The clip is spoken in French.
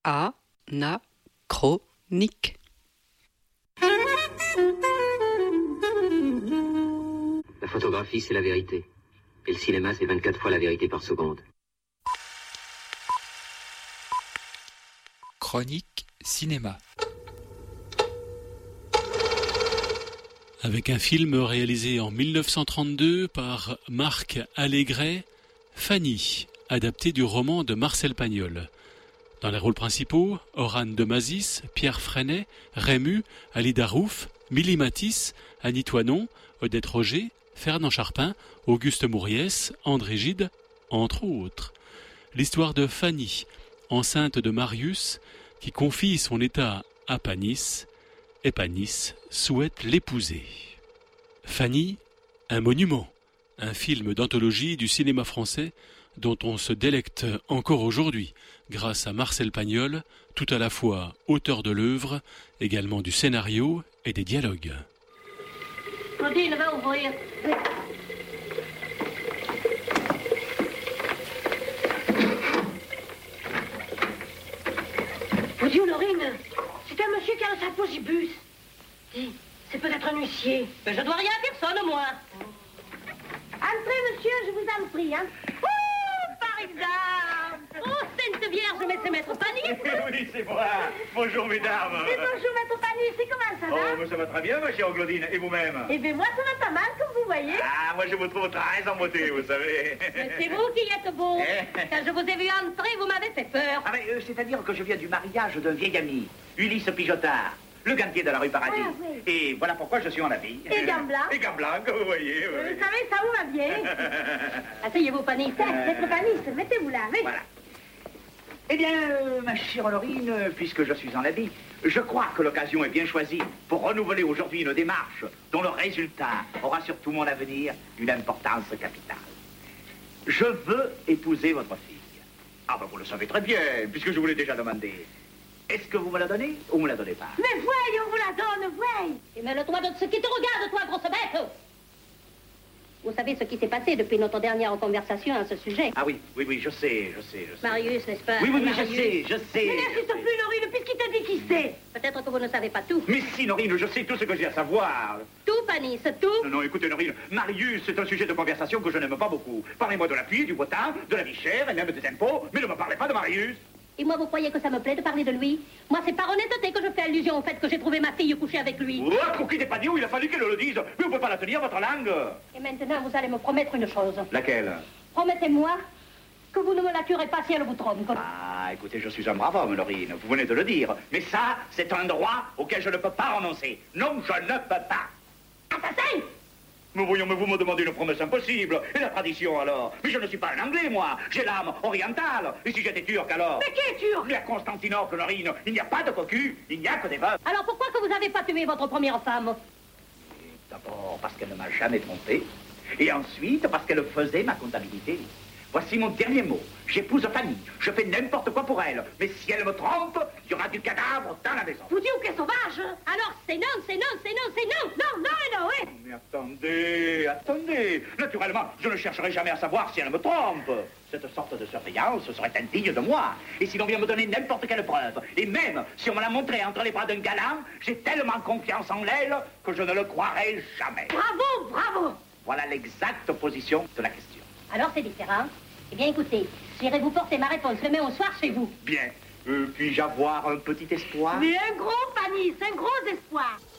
Anachronique. La photographie, c'est la vérité. Et le cinéma, c'est 24 fois la vérité par seconde. Chronique cinéma. Avec un film réalisé en 1932 par Marc Allégret, Fanny, adapté du roman de Marcel Pagnol. Dans les rôles principaux, Oran de Mazis, Pierre Freinet, Rému, Alida Rouf, Milly Matisse, Annie Toinon, Odette Roger, Fernand Charpin, Auguste Mouriès, André Gide, entre autres. L'histoire de Fanny, enceinte de Marius, qui confie son état à Panis, et Panis souhaite l'épouser. Fanny, un monument, un film d'anthologie du cinéma français dont on se délecte encore aujourd'hui grâce à Marcel Pagnol, tout à la fois auteur de l'œuvre, également du scénario et des dialogues. Claudine, va ouvrir. Mon Dieu, Laurine, c'est un monsieur qui a un sapogibus. C'est peut-être un huissier. Mais je dois rien à personne, moi. Entrez, monsieur, je vous en prie, hein. Oh, par exemple. Oh, Sainte Vierge, c'est Maître Panis. Oui, c'est moi. Bonjour, mesdames. Et bonjour, Maître Panis, c'est comment ça va? Oh, mais ça va très bien, ma chère Claudine. Et vous-même? Eh bien, moi, ça va pas mal, comme vous voyez. Ah, moi, je vous trouve très en beauté, vous savez. Mais c'est vous qui êtes beau. Quand je vous ai vu entrer, vous m'avez fait peur. Ah, mais c'est-à-dire que je viens du mariage d'un vieil ami, Ulysse Pijotard, le gantier de la rue Paradis. Ah, oui. Et voilà pourquoi je suis en habit. Et gants blancs. Et gants blancs, vous voyez. Oui. Vous savez, ça vous va bien. Asseyez-vous, Panis. Maître Panis, mettez-vous là, oui. Voilà. Eh bien, ma chère Laurine, puisque je suis en habit, je crois que l'occasion est bien choisie pour renouveler aujourd'hui une démarche dont le résultat aura sur tout mon avenir une importance capitale. Je veux épouser votre fille. Ah ben vous le savez très bien, puisque je vous l'ai déjà demandé. Est-ce que vous me la donnez ou me la donnez pas? Mais voyons, on vous la donne, voyons. Et mêle-toi de ce qui te regarde, toi, grosse bête. Vous savez ce qui s'est passé depuis notre dernière conversation à ce sujet? Ah oui, je sais. Marius, n'est-ce pas? Oui, Marius. je sais. Mais n'insiste plus, Laurine, puisqu'il t'a dit qui c'est. Peut-être que vous ne savez pas tout. Mais si, Laurine, je sais tout ce que j'ai à savoir. Tout, Panis, tout. Non, écoutez, Laurine, Marius, c'est un sujet de conversation que je n'aime pas beaucoup. Parlez-moi de la pluie, du beau temps, de la vie chère et même des impôts, mais ne me parlez pas de Marius. Et moi, vous croyez que ça me plaît de parler de lui? Moi, c'est par honnêteté que je fais allusion au fait que j'ai trouvé ma fille couchée avec lui. Oh, pour qui n'est pas dit où il a fallu qu'elle le dise. Mais on ne peut pas la tenir, votre langue. Et maintenant, vous allez me promettre une chose. Laquelle? Promettez-moi que vous ne me la tuerez pas si elle vous trompe. Ah, écoutez, je suis un brave homme, Laurine. Vous venez de le dire. Mais ça, c'est un droit auquel je ne peux pas renoncer. Non, je ne peux pas. Assassin! Mais voyons, mais vous me demandez une promesse impossible. Et la tradition, alors? Mais je ne suis pas un Anglais, moi. J'ai l'âme orientale. Et si j'étais turc, alors? Mais qui est turc? Mais à Constantinople, Laurine, il n'y a pas de cocu, il n'y a que des veuves. Alors pourquoi que vous n'avez pas tué votre première femme? D'abord, parce qu'elle ne m'a jamais trompé. Et ensuite, parce qu'elle faisait ma comptabilité. Voici mon dernier mot. J'épouse Fanny. Je fais n'importe quoi pour elle. Mais si elle me trompe, il y aura du cadavre dans la maison. Vous dites qu'elle est sauvage? Alors c'est non, c'est non, c'est non, c'est non. Non, non et non, oui. Mais attendez. Naturellement, je ne chercherai jamais à savoir si elle me trompe. Cette sorte de surveillance serait indigne de moi. Et si l'on vient me donner n'importe quelle preuve, et même si on me l'a montré entre les bras d'un galant, j'ai tellement confiance en elle que je ne le croirai jamais. Bravo, bravo. Voilà l'exacte position de la question. Alors c'est différent. Eh bien écoutez, j'irai vous porter ma réponse demain au soir chez vous. Bien. Puis-je avoir un petit espoir? Mais un gros Panis, un gros espoir.